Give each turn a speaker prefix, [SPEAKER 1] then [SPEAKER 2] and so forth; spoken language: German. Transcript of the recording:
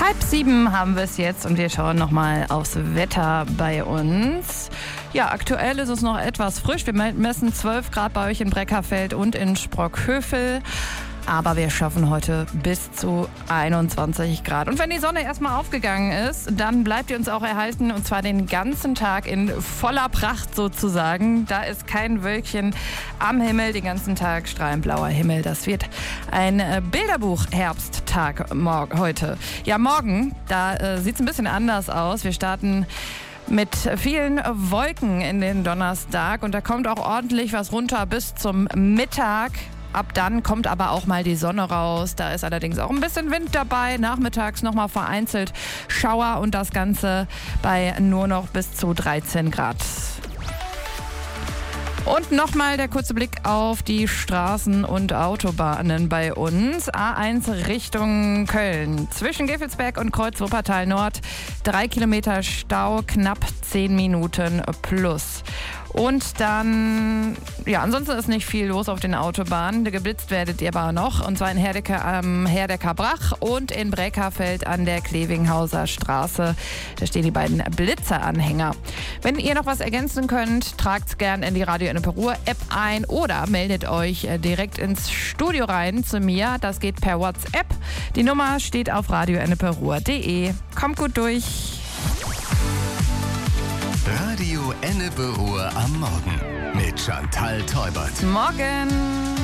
[SPEAKER 1] 6:30 haben wir es jetzt und wir schauen nochmal aufs Wetter bei uns. Ja, aktuell ist es noch etwas frisch. Wir messen 12 Grad bei euch in Breckerfeld und in Sprockhövel. Aber wir schaffen heute bis zu 21 Grad. Und wenn die Sonne erstmal aufgegangen ist, dann bleibt ihr uns auch erhalten. Und zwar den ganzen Tag in voller Pracht sozusagen. Da ist kein Wölkchen am Himmel. Den ganzen Tag strahlend blauer Himmel. Das wird ein Bilderbuch-Herbsttag heute. Ja, morgen, da sieht es ein bisschen anders aus. Wir starten mit vielen Wolken in den Donnerstag. Und da kommt auch ordentlich was runter bis zum Mittag. Ab dann kommt aber auch mal die Sonne raus. Da ist allerdings auch ein bisschen Wind dabei. Nachmittags nochmal vereinzelt Schauer und das Ganze bei nur noch bis zu 13 Grad. Und nochmal der kurze Blick auf die Straßen und Autobahnen bei uns. A1 Richtung Köln. Zwischen Gevelsberg und Kreuz Wuppertal Nord 3 Kilometer Stau, knapp 10 Minuten plus. Und dann, ja, ansonsten ist nicht viel los auf den Autobahnen. Geblitzt werdet ihr aber noch. Und zwar in Herdecke am Herdecker Brach und in Breckerfeld an der Klevinghauser Straße. Da stehen die beiden Blitzeranhänger. Wenn ihr noch was ergänzen könnt, tragt's gern in die Radio Ennepe Ruhr App ein oder meldet euch direkt ins Studio rein zu mir. Das geht per WhatsApp. Die Nummer steht auf radioenneperuhr.de. Kommt gut durch.
[SPEAKER 2] Radio Ennepe Ruhr am Morgen mit Chantal Teubert.
[SPEAKER 1] Morgen.